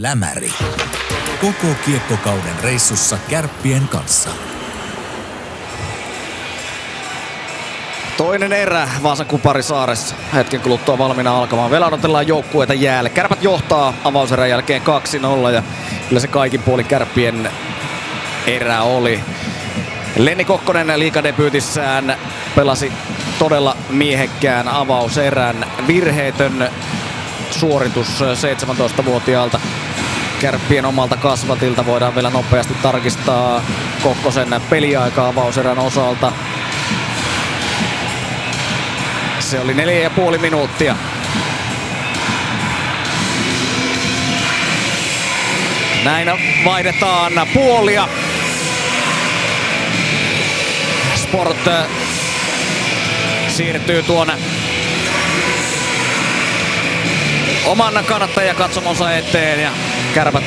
Lämäri. Koko kiekkokauden reissussa Kärppien kanssa. Toinen erä Vaasan Kuparisaaressa. Hetken kuluttua valmiina alkamaan. Vielä odotellaan joukkueita jäälle. Kärpät johtaa avauserän jälkeen 2-0 ja kyllä se kaikin puolin Kärppien erä oli. Lenni Kokkonen liigadebyytissään pelasi todella miehekkään avauserän. Virheetön suoritus 17-vuotiaalta Kärppien omalta kasvatilta. Voidaan vielä nopeasti tarkistaa Kokkosen peliaika avauserän osalta. Se oli 4,5 minuuttia. Näin vaihdetaan puolia. Sport siirtyy tuonne oman kannattajakatsomon eteen ja Kärpät